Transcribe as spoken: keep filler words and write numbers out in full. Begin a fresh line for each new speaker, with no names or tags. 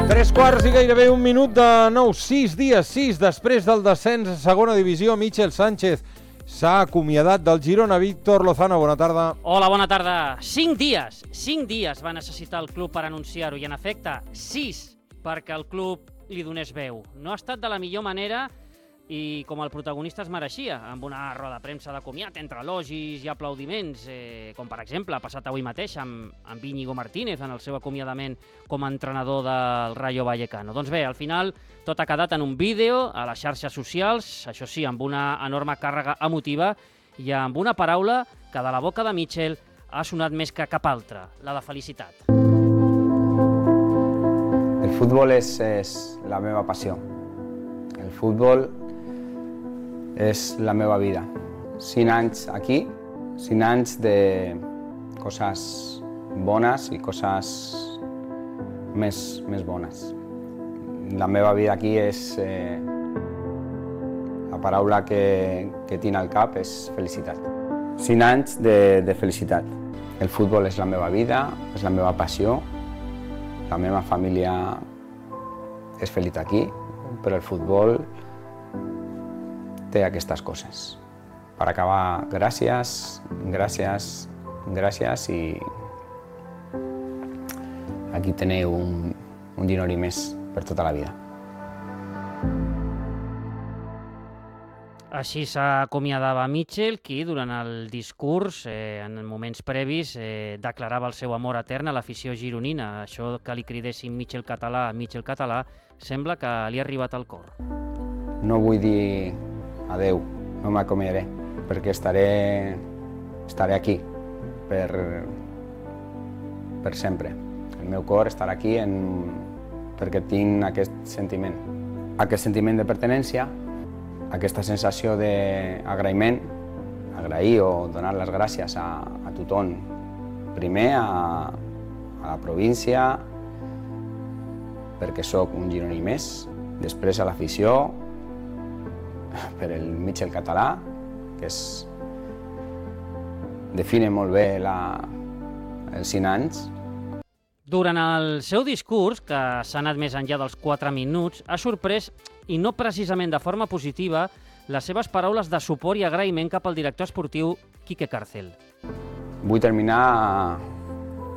Tres quarts i gairebé un minut de nou, sis dies, sis després del descens a segona divisió. Michel Sánchez s'ha acomiadat del Girona. Víctor Lozano, bona tarda.
Hola, bona tarda. Cinc dies, cinc dies va necessitar el club per anunciar-ho i, en efecte, sis perquè el club li donés veu. No ha estat de la millor manera i com el protagonista es mereixia, amb una roda de premsa de comiat entre elogis i aplaudiments, eh, com per exemple ha passat avui mateix amb, amb Íñigo Martínez en el seu acomiadament com a entrenador del Rayo Vallecano. Doncs bé, al final tot ha quedat en un vídeo a les xarxes socials, això sí, amb una enorme càrrega emotiva i amb una paraula que de la boca de Michel ha sonat més que cap altra, la de felicitat.
El futbol és, és la meva passió. El futbol és la meva vida. Cinc anys aquí, cinc anys de coses bones i coses més, més bones. La meva vida aquí és... Eh, la paraula que, que tinc al cap és felicitat. Cinc anys de, de felicitat. El futbol és la meva vida, és la meva passió. La meva família és feliç aquí, però el futbol té aquestes coses. Per acabar, gràcies, gràcies, gràcies i aquí teniu un, un dinori més per tota la vida.
Així s'acomiadava Michel, qui durant el discurs, eh, en moments previs, eh, declarava el seu amor etern a l'afició gironina. Això que li cridessin Michel Català, Michel Català, sembla que li ha arribat al cor.
No vull dir adeu, no m'acomiadaré, perquè estaré, estaré aquí per, per sempre. El meu cor estarà aquí en, perquè tinc aquest sentiment. Aquest sentiment de pertinença, aquesta sensació d'agraïment, agrair o donar les gràcies a, a tothom. Primer a, a la província, perquè sóc un gironí més, després a l'afició, per el Michel Català, que és, define molt bé la, els cinc anys.
Durant el seu discurs, que s'ha anat més enllà dels quatre minuts, ha sorprès, i no precisament de forma positiva, les seves paraules de suport i agraïment cap al director esportiu Quique Cárcel.
Vull terminar